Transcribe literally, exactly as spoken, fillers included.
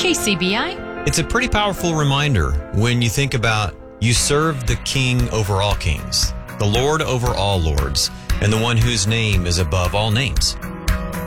K C B I. It's a pretty powerful reminder when you think about you serve the King over all kings, the Lord over all lords, and the one whose name is above all names.